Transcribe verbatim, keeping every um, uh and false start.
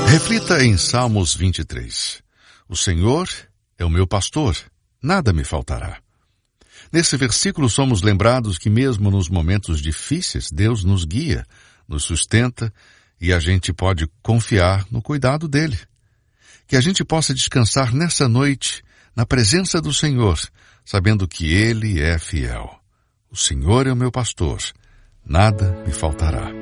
Reflita em Salmos vinte e três. O Senhor é o meu pastor, nada me faltará. Nesse versículo somos lembrados que mesmo nos momentos difíceis, Deus nos guia, nos sustenta e a gente pode confiar no cuidado dele. Que a gente possa descansar nessa noite, na presença do Senhor, sabendo que ele é fiel. O Senhor é o meu pastor, nada me faltará.